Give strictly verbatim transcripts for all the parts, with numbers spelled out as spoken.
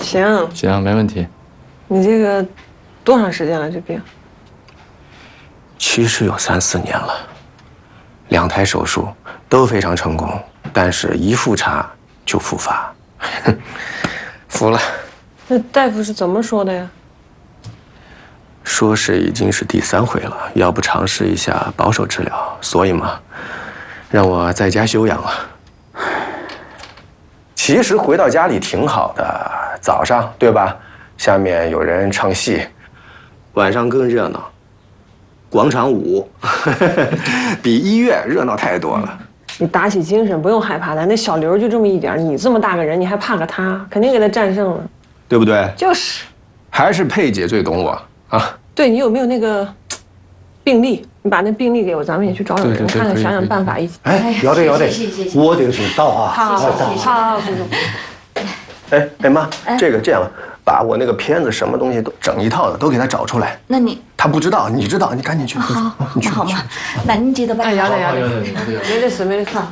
行行，没问题。 你这个多长时间了？这病？ 其实有三四年了，两台手术都非常成功，但是一复查就复发，服了。 那大夫是怎么说的呀？ 说是已经是第三回了，要不尝试一下保守治疗，所以嘛，让我在家休养啊。其实回到家里挺好的，早上对吧？下面有人唱戏，晚上更热闹，广场舞，比医院热闹太多了。 你打起精神，不用害怕的。那小刘就这么一点，你这么大个人，你还怕个他？肯定给他战胜了， 对不对？ 就是， 还是佩姐最懂我啊。 对你有没有那个病历？你把那病历给我，咱们也去找找人，看看想想办法一起。 哎，要得要得，我这个是到啊。 好好好好好，叔叔。 哎哎妈，这个这样，把我那个片子什么东西都整一套的都给他找出来。 那你他不知道，你知道，你赶紧去。 好， 你去好吗？那您记得吧。 哎，要得要得，没得事没得事。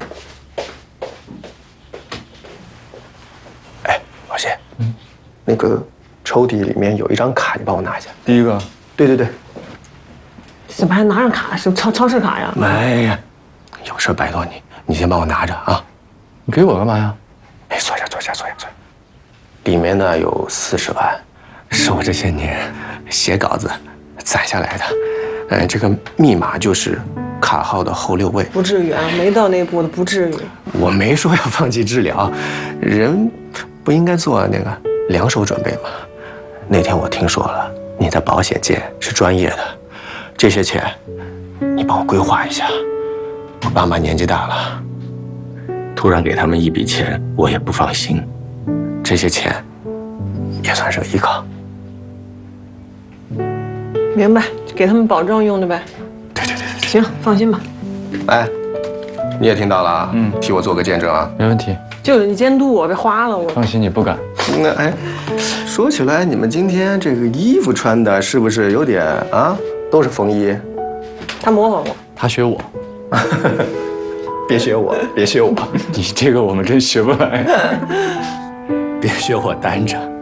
哎，老谢，嗯，那个抽屉里面有一张卡，你帮我拿一下。 第一个。 对对对。 怎么还拿上卡？是超超市卡呀？ 哎呀，有事拜托你，你先帮我拿着啊。 你给我干嘛呀？ 哎，坐下坐下坐下坐下。里面呢有四十万，是我这些年写稿子攒下来的。嗯，这个密码就是卡号的后六位。 不至于啊，没到那步的，不至于。 我没说要放弃治疗，人不应该做那个两手准备吗？那天我听说了，你在保险界是专业的，这些钱你帮我规划一下。我爸妈年纪大了，突然给他们一笔钱，我也不放心。这些钱也算是个依靠。 明白，给他们保障用的呗。 对对对对， 行，放心吧。 哎，你也听到了啊？嗯，替我做个见证啊。 没问题。 就是你监督我，别花了我。 放心，你不敢。 那哎，说起来，你们今天这个衣服穿的是不是有点啊？都是风衣。 他模仿我， 他学我。 别学我，别学我。 你这个我们真学不来。 别学我单着。